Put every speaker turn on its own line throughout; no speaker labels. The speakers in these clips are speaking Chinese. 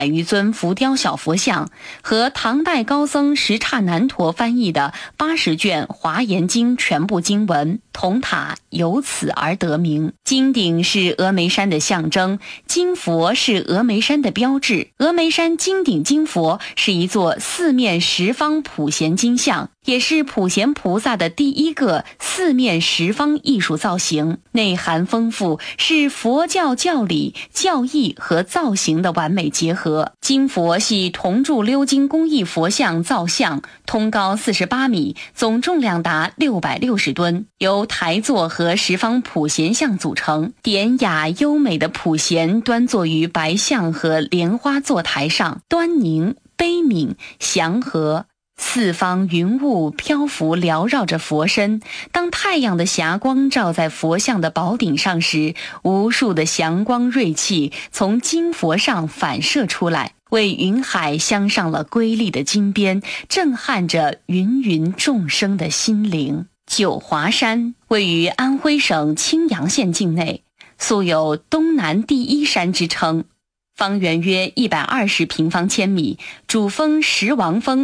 100余尊浮雕小佛像和唐代高僧什刹难陀翻译的80卷华严经全部经文，铜塔由此而得名。金顶是峨眉山的象征，金佛是峨眉山的标志。峨眉山金顶金佛是一座四面十方普贤金像，也是普贤菩萨的第一个四面十方艺术造型，内涵丰富，是佛教教理、教义和造型的完美结合。金佛系铜铸鎏金工艺佛像造像，通高48米，总重量达660吨，由台座和十方普贤像组成。典雅优美的普贤端坐于白象和莲花座台上，端凝、悲悯、祥和。四方云雾漂浮缭绕着佛身，当太阳的霞光照在佛像的宝顶上时，无数的祥光锐气从金佛上反射出来，为云海镶上了瑰丽的金边，震撼着芸芸众生的心灵。九华山位于安徽省青阳县境内，素有东南第一山之称，方圆约120平方千米，主峰石王峰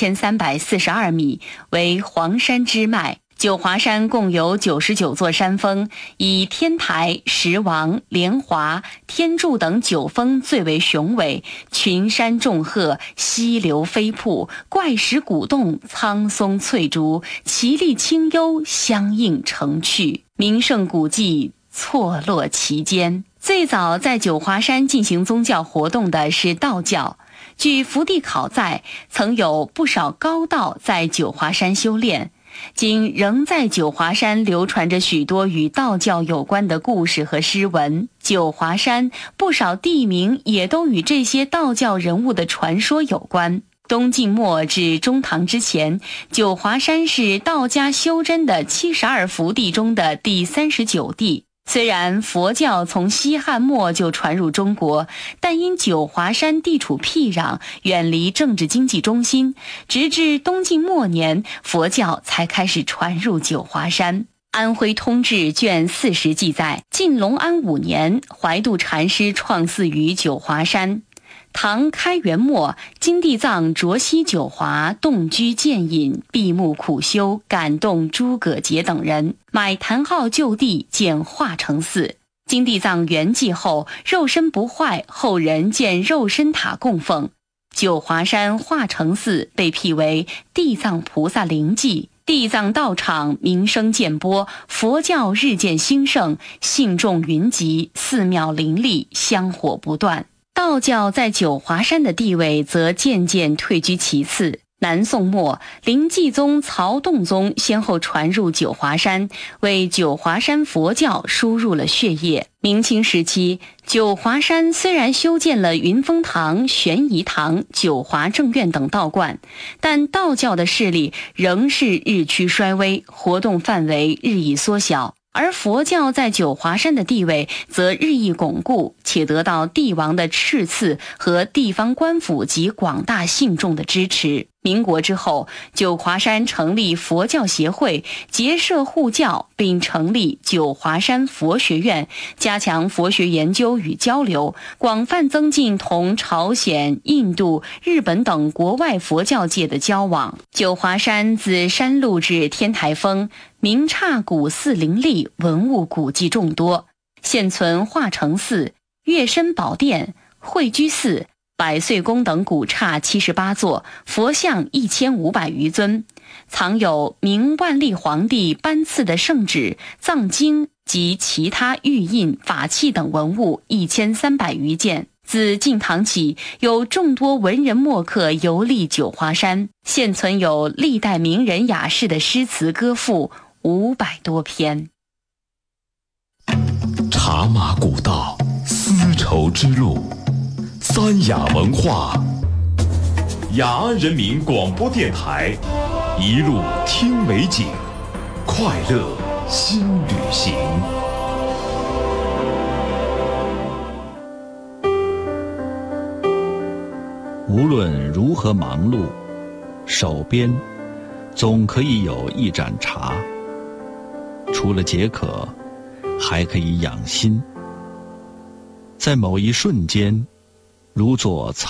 1342米，为黄山支脉。九华山共有99座山峰，以天台、石王、莲华、天柱等9峰最为雄伟，群山众壑，溪流飞瀑，怪石鼓动，苍松翠竹，奇丽清幽，相映成趣，名胜古迹错落其间。最早在九华山进行宗教活动的是道教，据福地考载，曾有不少高道在九华山修炼，今仍在九华山流传着许多与道教有关的故事和诗文。九华山不少地名也都与这些道教人物的传说有关。东晋末至中唐之前，九华山是道家修真的72福地中的第39地。虽然佛教从西汉末就传入中国，但因九华山地处僻壤，远离政治经济中心，直至东晋末年，佛教才开始传入九华山。安徽通志卷40记载，晋隆安5年，怀度禅师创寺于九华山。唐开元末，金地藏着西九华，动居渐隐，闭目苦修，感动诸葛节等人，买坛号就地，建化成寺。金地藏圆寂后，肉身不坏，后人建肉身塔供奉。九华山化成寺被辟为地藏菩萨灵迹，地藏道场名声渐播，佛教日渐兴盛，信众云集，寺庙林立，香火不断。道教在九华山的地位则渐渐退居其次。南宋末，临济宗、曹洞宗先后传入九华山，为九华山佛教输入了血液。明清时期，九华山虽然修建了云峰堂、玄仪堂、九华正院等道观，但道教的势力仍是日趋衰微，活动范围日益缩小。而佛教在九华山的地位则日益巩固，且得到帝王的敕赐和地方官府及广大信众的支持。民国之后，九华山成立佛教协会，结社护教，并成立九华山佛学院，加强佛学研究与交流，广泛增进同朝鲜、印度、日本等国外佛教界的交往。九华山自山路至天台峰，名刹古寺林立，文物古迹众多，现存化成寺、月深宝殿、慧居寺、百岁宫等古刹78座，佛像1500余尊，藏有明万历皇帝颁赐的圣旨、藏经及其他玉印、法器等文物1300余件。自晋唐起，有众多文人墨客游历九华山，现存有历代名人雅士的诗词歌赋500多篇。
茶马古道，丝绸之路，三雅文化，雅安人民广播电台，一路听美景，快乐新旅行。
无论如何忙碌，手边总可以有一盏茶，除了解渴，还可以养心。在某一瞬间， 如坐